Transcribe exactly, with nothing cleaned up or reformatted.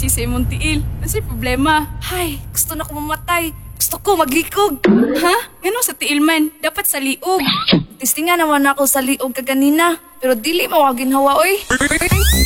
si sa imong tiil. Kasi problema. Hay, gusto na ko mamatay. Gusto ko maglikog. Ha? Ngano sa tiil man? Dapat sa liog. Testingan naman ako sa liog kaganina. Pero dili mawagin hawa, oy.